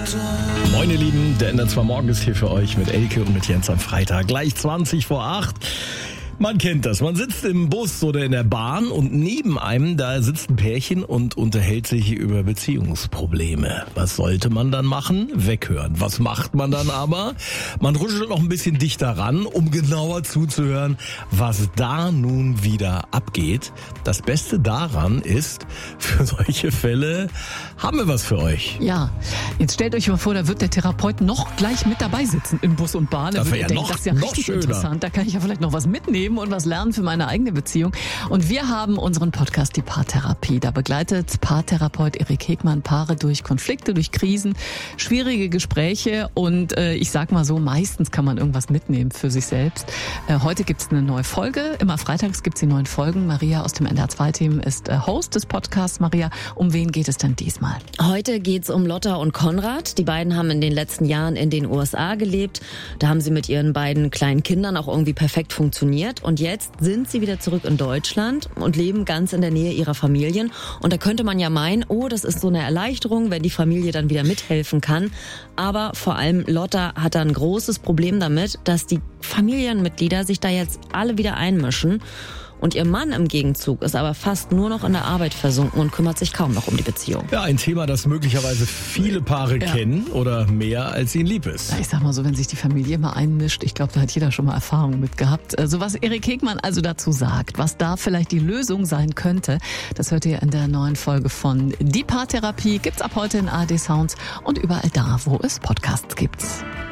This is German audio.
Moin ihr Lieben, der NDR2 Morgen ist hier für euch mit Elke und mit Jens am Freitag. Gleich 20:08. Man kennt das. Man sitzt im Bus oder in der Bahn und neben einem, da sitzt ein Pärchen und unterhält sich über Beziehungsprobleme. Was sollte man dann machen? Weghören. Was macht man dann aber? Man ruschelt noch ein bisschen dichter ran, um genauer zuzuhören, was da nun wieder abgeht. Das Beste daran ist, für solche Fälle haben wir was für euch. Ja, jetzt stellt euch mal vor, da wird der Therapeut noch gleich mit dabei sitzen in Bus und Bahn. Das wäre ja das ist ja richtig schöner. Interessant. Da kann ich ja vielleicht noch was mitnehmen und was lernen für meine eigene Beziehung. Und wir haben unseren Podcast Die Paartherapie. Da begleitet Paartherapeut Erik Hegmann Paare durch Konflikte, durch Krisen, schwierige Gespräche und ich sag mal so, meistens kann man irgendwas mitnehmen für sich selbst. Heute gibt's eine neue Folge. Immer freitags gibt's die neuen Folgen. Maria aus dem NDR2-Team ist Host des Podcasts. Maria, um wen geht es denn diesmal? Heute geht's um Lotta und Konrad. Die beiden haben in den letzten Jahren in den USA gelebt. Da haben sie mit ihren beiden kleinen Kindern auch irgendwie perfekt funktioniert. Und jetzt sind sie wieder zurück in Deutschland und leben ganz in der Nähe ihrer Familien. Und da könnte man ja meinen, oh, das ist so eine Erleichterung, wenn die Familie dann wieder mithelfen kann. Aber vor allem Lotta hat da ein großes Problem damit, dass die Familienmitglieder sich da jetzt alle wieder einmischen. Und ihr Mann im Gegenzug ist aber fast nur noch in der Arbeit versunken und kümmert sich kaum noch um die Beziehung. Ja, ein Thema, das möglicherweise viele Paare kennen oder mehr, als ihnen lieb ist. Ja, ich sag mal so, wenn sich die Familie immer einmischt, ich glaube, da hat jeder schon mal Erfahrung mit gehabt. Also was Erik Hegmann also dazu sagt, was da vielleicht die Lösung sein könnte, das hört ihr in der neuen Folge von Die Paartherapie. Gibt's ab heute in ARD Sounds und überall da, wo es Podcasts gibt.